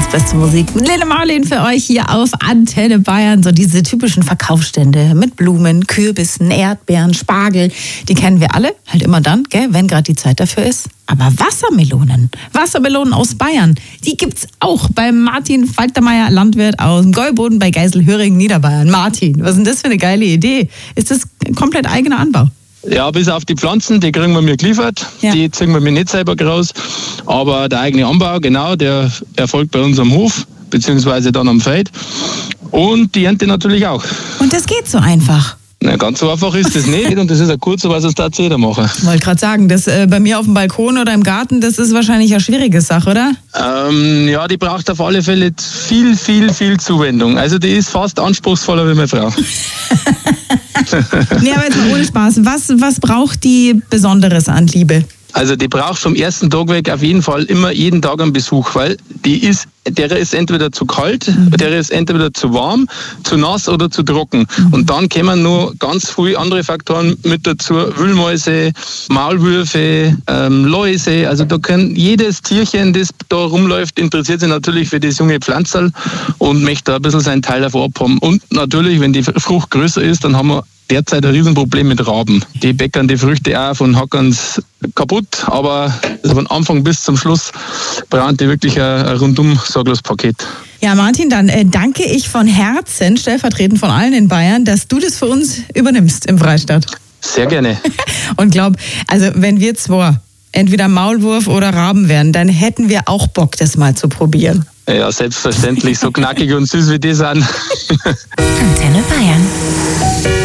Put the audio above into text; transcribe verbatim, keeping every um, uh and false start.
ist beste Musik. Mit Lena Marlin für euch hier auf Antenne Bayern. So diese typischen Verkaufsstände mit Blumen, Kürbissen, Erdbeeren, Spargel. Die kennen wir alle, halt immer dann, gell, wenn gerade die Zeit dafür ist. Aber Wassermelonen, Wassermelonen aus Bayern, die gibt's auch bei Martin Faltermeier, Landwirt aus dem Gäuboden bei Geiselhöring, Niederbayern. Martin, was ist denn das für eine geile Idee? Ist das komplett eigener Anbau? Ja, bis auf die Pflanzen, die kriegen wir mir geliefert, ja. Die ziehen wir mir nicht selber raus. Aber der eigene Anbau, genau, der erfolgt bei uns am Hof, beziehungsweise dann am Feld. Und die Ernte natürlich auch. Und das geht so einfach? Na, ganz so einfach ist das nicht und das ist ja kurz, was es da jeder machen. Ich wollte gerade sagen, das äh, bei mir auf dem Balkon oder im Garten, das ist wahrscheinlich eine schwierige Sache, oder? Ähm, ja, die braucht auf alle Fälle viel, viel, viel Zuwendung. Also die ist fast anspruchsvoller wie meine Frau. Nee, aber jetzt mal ohne Spaß. Was, was braucht die Besonderes an Liebe? Also die braucht vom ersten Tag weg auf jeden Fall immer jeden Tag einen Besuch, weil die ist, der ist entweder zu kalt, mhm. der ist entweder zu warm, zu nass oder zu trocken. Mhm. Und dann kommen nur ganz viele andere Faktoren mit dazu, Wühlmäuse, Maulwürfe, ähm, Läuse. Also da können jedes Tierchen, das da rumläuft, interessiert sich natürlich für das junge Pflanzerl und möchte da ein bisschen seinen Teil davon abhaben. Und natürlich, wenn die Frucht größer ist, dann haben wir derzeit ein Riesenproblem mit Raben. Die bäckern die Früchte auf und hacken es kaputt, aber von Anfang bis zum Schluss brauchen die wirklich ein, ein rundum sorglos Paket. Ja, Martin, dann äh, danke ich von Herzen, stellvertretend von allen in Bayern, dass du das für uns übernimmst im Freistaat. Sehr gerne. Und glaub, also wenn wir zwei entweder Maulwurf oder Raben wären, dann hätten wir auch Bock, das mal zu probieren. Ja, selbstverständlich, so knackig und süß wie die sind. Antenne Bayern.